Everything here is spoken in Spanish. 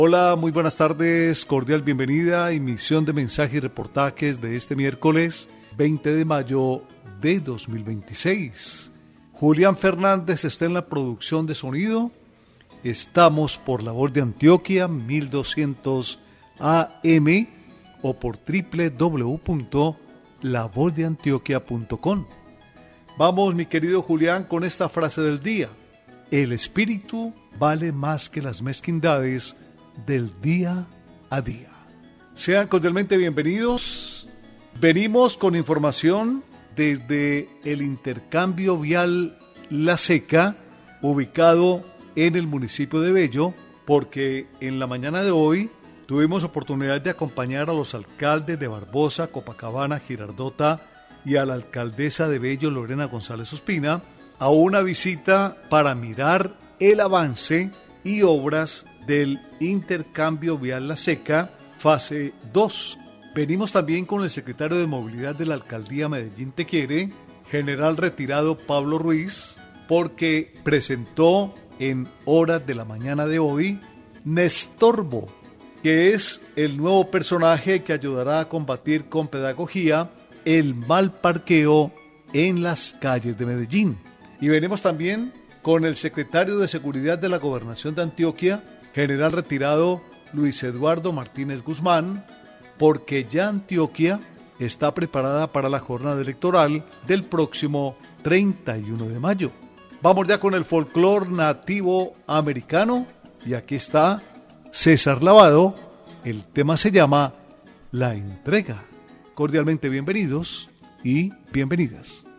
Hola, muy buenas tardes, cordial bienvenida a emisión de mensajes y reportajes de este miércoles 20 de mayo de 2026. Julián Fernández está en la producción de sonido. Estamos por La Voz de Antioquia 1200 AM o por www.lavozdeantioquia.com. Vamos, mi querido Julián, con esta frase del día. El espíritu vale más que las mezquindades del día a día. Sean cordialmente bienvenidos. Venimos con información desde el intercambio vial La Seca, ubicado en el municipio de Bello, porque en la mañana de hoy tuvimos oportunidad de acompañar a los alcaldes de Barbosa, Copacabana, Girardota y a la alcaldesa de Bello, Lorena González Ospina, a una visita para mirar el avance y obras del intercambio vial La Seca, fase 2. Venimos también con el secretario de Movilidad de la Alcaldía Medellín Te Quiere, general retirado Pablo Ruiz, porque presentó en horas de la mañana de hoy Nestorbo, que es el nuevo personaje que ayudará a combatir con pedagogía el mal parqueo en las calles de Medellín. Y venimos también con el secretario de Seguridad de la Gobernación de Antioquia, general retirado Luis Eduardo Martínez Guzmán, porque ya Antioquia está preparada para la jornada electoral del próximo 31 de mayo. Vamos ya con el folclore nativo americano y aquí está César Lavado. El tema se llama La Entrega. Cordialmente bienvenidos y bienvenidas.